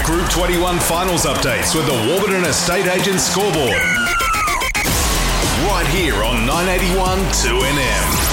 Group 21 finals updates with the Warburton Estate Agents scoreboard. Right here on 981 2NM.